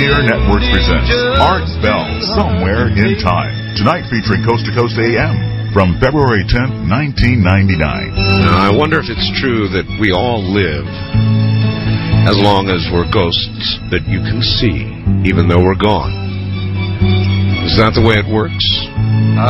Air Networks presents Art Bell, Somewhere in Time. Tonight featuring Coast to Coast AM from February 10th, 1999. Now, I wonder if it's true that we all live as long as we're ghosts that you can see, even though we're gone. Is that the way it works?